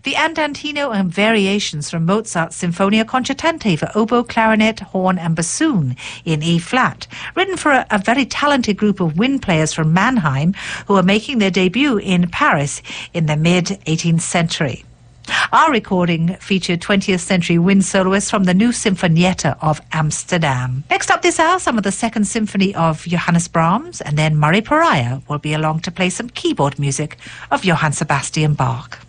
the Andantino and variations from Mozart's Sinfonia Concertante for oboe, clarinet, horn and bassoon in E-flat, written for a very talented group of wind players from Mannheim who are making their debut in Paris in the mid-18th century. Our recording featured 20th century wind soloists from the new Sinfonietta of Amsterdam. Next up this hour, some of the Second Symphony of Johannes Brahms, and then Murray Pariah will be along to play some keyboard music of Johann Sebastian Bach.